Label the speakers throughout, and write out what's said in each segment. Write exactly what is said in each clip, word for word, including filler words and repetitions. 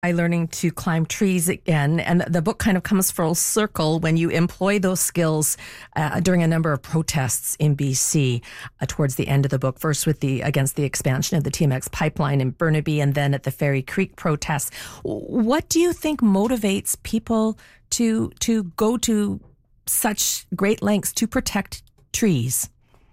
Speaker 1: By learning to climb trees again. And the book kind of comes full circle when you employ those skills uh, during a number of protests in B C uh, towards the end of the book. First with the against the expansion of the T M X pipeline in Burnaby, and then at the Fairy Creek protests. What do you think motivates people to to go to such great lengths to protect trees?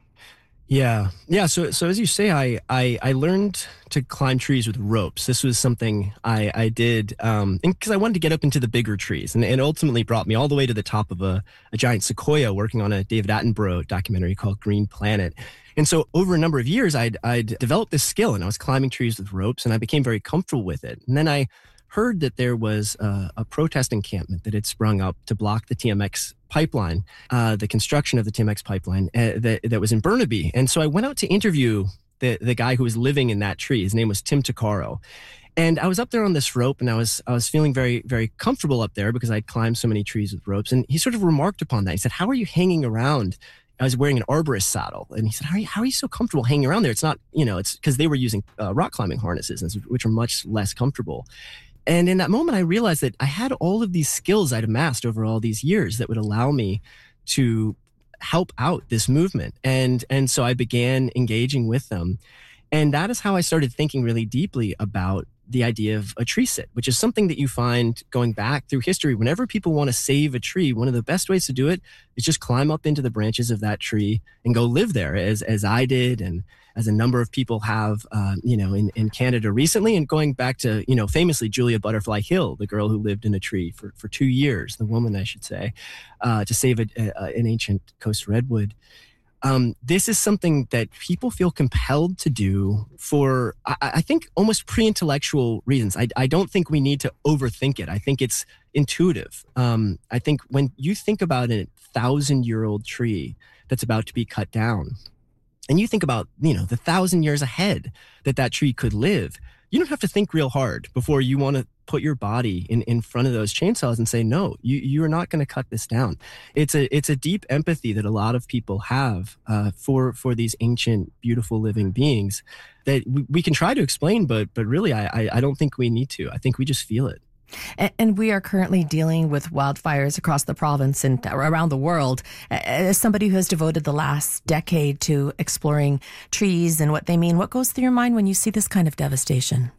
Speaker 2: Yeah. Yeah. So, so as you say, I, I, I learned to climb trees with ropes. This was something I, I did, um, because I wanted to get up into the bigger trees, and it ultimately brought me all the way to the top of a, a giant sequoia working on a David Attenborough documentary called Green Planet. And so over a number of years, I'd, I'd developed this skill, and I was climbing trees with ropes, and I became very comfortable with it. And then I heard that there was a, a protest encampment that had sprung up to block the T M X pipeline, uh, the construction of the T M X pipeline uh, that, that was in Burnaby. And so I went out to interview the, the guy who was living in that tree. His name was Tim Tuccaro. And I was up there on this rope, and I was I was feeling very, very comfortable up there because I'd climbed so many trees with ropes. And he sort of remarked upon that. He said, "How are you hanging around?" I was wearing an arborist saddle. And he said, how are you, how are you so comfortable hanging around there? It's not, you know, it's because they were using uh, rock climbing harnesses, which are much less comfortable. And in that moment, I realized that I had all of these skills I'd amassed over all these years that would allow me to help out this movement. And, and so I began engaging with them. And that is how I started thinking really deeply about the idea of a tree sit, which is something that you find going back through history. Whenever people want to save a tree, one of the best ways to do it is just climb up into the branches of that tree and go live there, as as I did, and as a number of people have, uh, you know, in, in Canada recently, and going back to, you know, famously Julia Butterfly Hill, the girl who lived in a tree for, for two years, the woman, I should say, uh, to save a, a, an ancient coast redwood. Um, this is something that people feel compelled to do for, I, I think, almost pre-intellectual reasons. I, I don't think we need to overthink it. I think it's intuitive. Um, I think when you think about a thousand-year-old tree that's about to be cut down, and you think about, you know, the thousand years ahead that that tree could live, you don't have to think real hard before you want to put your body in, in front of those chainsaws and say, no, you, you are not going to cut this down. It's a it's a deep empathy that a lot of people have uh, for for these ancient, beautiful living beings that we, we can try to explain, but but really, I, I I don't think we need to. I think we just feel it.
Speaker 1: And we are currently dealing with wildfires across the province and around the world. As somebody who has devoted the last decade to exploring trees and what they mean, what goes through your mind when you see this kind of devastation?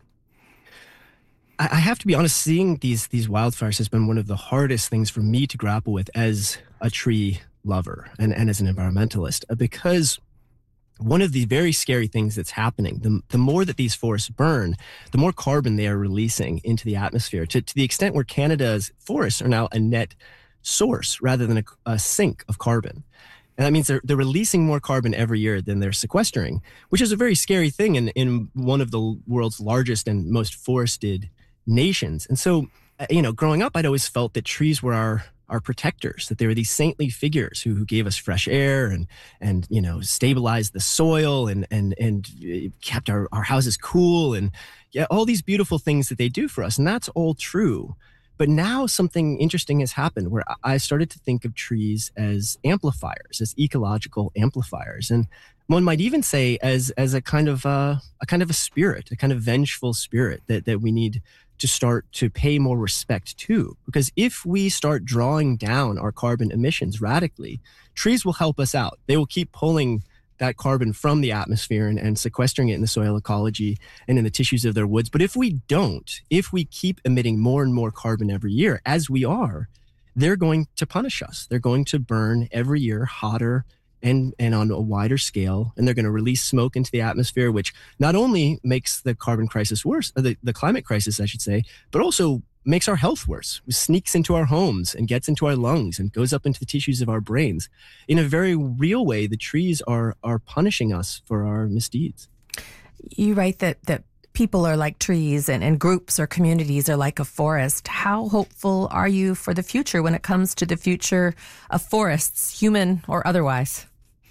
Speaker 2: I have to be honest, seeing these these wildfires has been one of the hardest things for me to grapple with as a tree lover and, and as an environmentalist, because one of the very scary things that's happening, the, the more that these forests burn, the more carbon they are releasing into the atmosphere, to, to the extent where Canada's forests are now a net source rather than a, a sink of carbon. And that means they're, they're releasing more carbon every year than they're sequestering, which is a very scary thing in, in one of the world's largest and most forested nations. And so, you know, growing up, I'd always felt that trees were our our protectors, that they were these saintly figures who, who gave us fresh air and, and, you know, stabilized the soil and, and, and kept our, our houses cool, and yeah, all these beautiful things that they do for us. And that's all true. But now something interesting has happened where I started to think of trees as amplifiers, as ecological amplifiers. And one might even say as, as a kind of, uh, a kind of a spirit, a kind of vengeful spirit that, that we need to start to pay more respect to. Because if we start drawing down our carbon emissions radically, trees will help us out. They will keep pulling that carbon from the atmosphere and, and sequestering it in the soil ecology and in the tissues of their woods. But if we don't, if we keep emitting more and more carbon every year, as we are, they're going to punish us. They're going to burn every year hotter and, and on a wider scale, and they're going to release smoke into the atmosphere, which not only makes the carbon crisis worse, or the, the climate crisis, I should say, but also makes our health worse. It sneaks into our homes and gets into our lungs and goes up into the tissues of our brains. In a very real way, the trees are are punishing us for our misdeeds.
Speaker 1: You write that that people are like trees, and, and groups or communities are like a forest. How hopeful are you for the future when it comes to the future of forests, human or otherwise?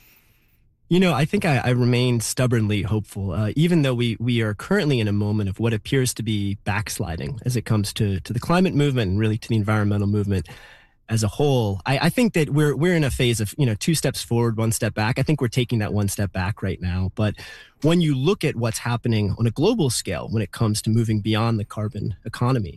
Speaker 2: You know, I think I, I remain stubbornly hopeful, uh, even though we we are currently in a moment of what appears to be backsliding as it comes to, to the climate movement and really to the environmental movement. as a whole, I, I think that we're we're in a phase of, you know, two steps forward, one step back. I think we're taking that one step back right now. But when you look at what's happening on a global scale when it comes to moving beyond the carbon economy,